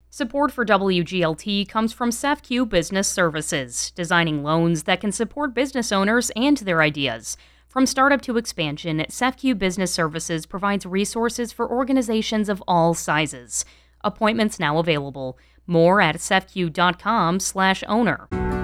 Support for WGLT comes from SEFCU Business Services, designing loans that can support business owners and their ideas. From startup to expansion, SEFCU Business Services provides resources for organizations of all sizes. Appointments now available. More at sefcu.com/owner.